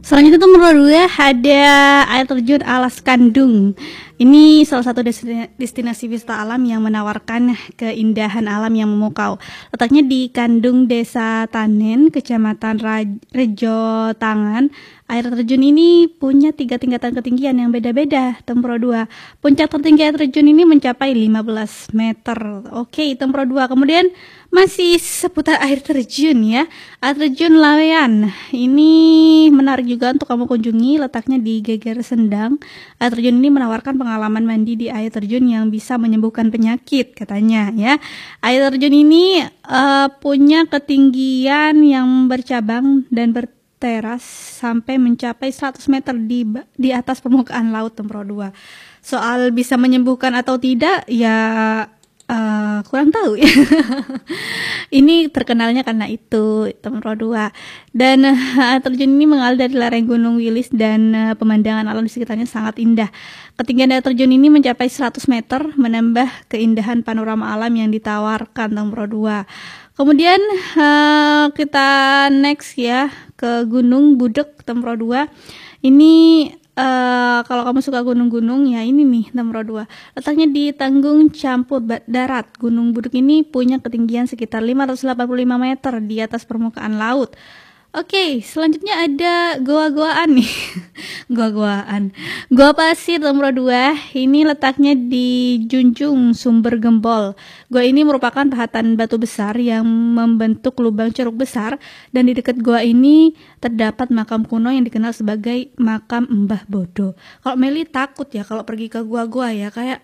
Selanjutnya itu menurut gue ada air terjun Alas Kandung. Ini salah satu destinasi wisata alam yang menawarkan keindahan alam yang memukau. Letaknya di Kandung, Desa Tanen, Kecamatan Rejo Tangan. Air terjun ini punya 3 tingkatan ketinggian yang beda-beda. Tempro 2. Puncak tertinggi air terjun ini mencapai 15 meter. Oke, Tempro 2. Kemudian masih seputar air terjun ya. Air terjun Lawean. Ini menarik juga untuk kamu kunjungi, letaknya di Geger Sendang. Air terjun ini menawarkan pengalaman mandi di air terjun yang bisa menyembuhkan penyakit katanya ya. Air terjun ini punya ketinggian yang bercabang dan berteras sampai mencapai 100 meter di atas permukaan laut. Tempro 2. Soal bisa menyembuhkan atau tidak ya kurang tahu ya. Ini terkenalnya karena itu Tempro 2. Dan terjun ini mengalir dari lereng Gunung Wilis dan pemandangan alam di sekitarnya sangat indah. Ketinggian air terjun ini mencapai 100 meter, menambah keindahan panorama alam yang ditawarkan Tempro 2. Kemudian kita next ya ke Gunung Budek Tempro 2. Ini kalau kamu suka gunung-gunung ya ini nih Tempro 2. Letaknya di Tanggung Campur Darat. Gunung Buduk ini punya ketinggian sekitar 585 meter di atas permukaan laut. Oke, selanjutnya ada goa-goaan nih. Goa-goaan. Goa Pasir Tempro 2. Ini letaknya di Junjung Sumber Gempol. Goa ini merupakan pahatan batu besar yang membentuk lubang ceruk besar, dan di dekat goa ini terdapat makam kuno yang dikenal sebagai makam Mbah Bodo. Kalau Meli takut ya kalau pergi ke goa-goa ya, kayak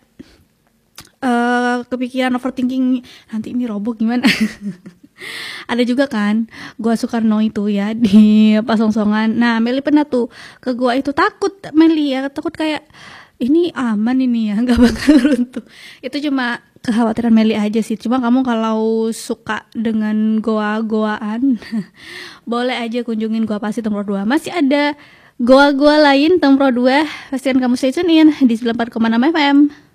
kepikiran overthinking nanti ini roboh gimana. Ada juga kan gua Soekarno itu ya di Pasongsongan. Nah, Meli pernah tuh ke gua itu, takut Meli ya, takut kayak ini aman ini ya, nggak bakal runtuh. Itu cuma kekhawatiran Meli aja sih. Cuma kamu kalau suka dengan goa-goaan boleh aja kunjungin Goa Pasir Tempro 2. Masih ada goa-goa lain Tempro 2. Pastikan kamu stay tune in di 94,6 FM.